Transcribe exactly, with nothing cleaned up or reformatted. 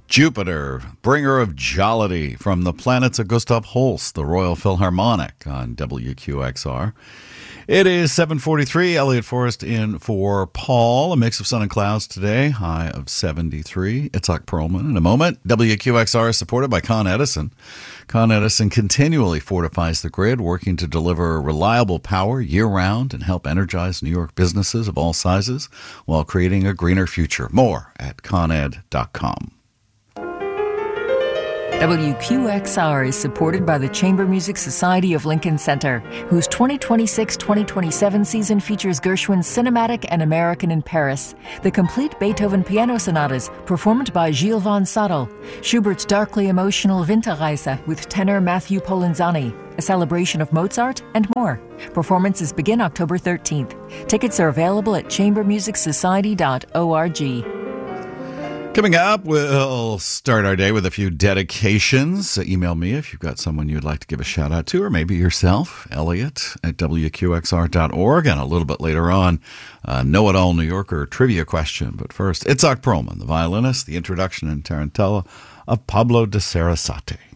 Jupiter, bringer of jollity from the planets of Gustav Holst, the Royal Philharmonic on W Q X R. It is seven forty-three. Elliot Forrest in for Paul. A mix of sun and clouds today. High of seventy-three. Itzhak Perlman in a moment. W Q X R is supported by Con Edison. Con Edison continually fortifies the grid, working to deliver reliable power year-round and help energize New York businesses of all sizes while creating a greener future. More at con ed dot com. W Q X R is supported by the Chamber Music Society of Lincoln Center, whose twenty twenty-six twenty twenty-seven season features Gershwin's Cinematic and American in Paris, the complete Beethoven piano sonatas performed by Gilles von Sadel, Schubert's darkly emotional Winterreise with tenor Matthew Polenzani, a celebration of Mozart, and more. Performances begin October thirteenth. Tickets are available at chamber music society dot org. Coming up, we'll start our day with a few dedications. Uh, email me if you've got someone you'd like to give a shout out to, or maybe yourself, Elliot at W Q X R dot org. And a little bit later on, uh, Know-It-All New Yorker trivia question. But first, Itzhak Perlman, the violinist, the introduction and tarantella of Pablo de Sarasate.